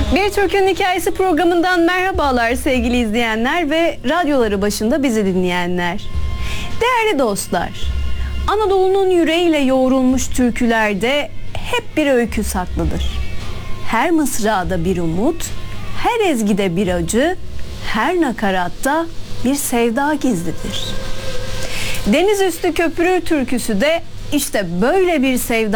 Bir Türk'ün Hikayesi programından merhabalar sevgili izleyenler ve radyoları başında bizi dinleyenler. Değerli dostlar, Anadolu'nun yüreğiyle yoğrulmuş türkülerde hep bir öykü saklıdır. Her mısrada bir umut, her ezgide bir acı, her nakaratta bir sevda gizlidir. Denizüstü Köprü türküsü de işte böyle bir sevda